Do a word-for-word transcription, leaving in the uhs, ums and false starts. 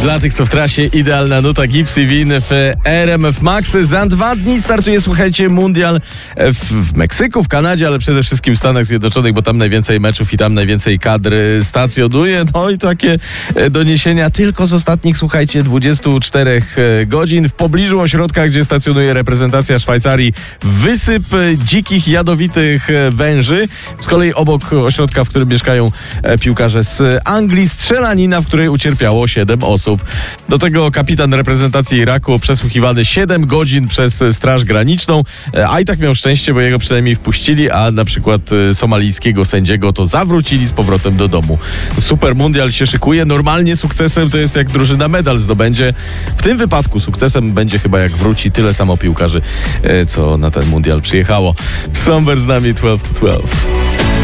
Dla tych, co w trasie, idealna nuta Gypsy Win w R M F Max. Za dwa dni startuje, słuchajcie, mundial w, w Meksyku, w Kanadzie, ale przede wszystkim w Stanach Zjednoczonych, bo tam najwięcej meczów i tam najwięcej kadr stacjonuje. No i takie doniesienia tylko z ostatnich, słuchajcie, dwudziestu czterech godzin. W pobliżu ośrodka, gdzie stacjonuje reprezentacja Szwajcarii, wysyp dzikich, jadowitych węży. Z kolei obok ośrodka, w którym mieszkają piłkarze z Anglii, strzelanina, w której ucierpiało siedem osób. Do tego kapitan reprezentacji Iraku przesłuchiwany siedem godzin przez Straż Graniczną, a i tak miał szczęście, bo jego przynajmniej wpuścili, a na przykład somalijskiego sędziego to zawrócili z powrotem do domu. Super mundial się szykuje. Normalnie sukcesem to jest jak drużyna medal zdobędzie. W tym wypadku sukcesem będzie chyba jak wróci tyle samo piłkarzy, co na ten mundial przyjechało. Somber z nami dwanaście do dwunastu.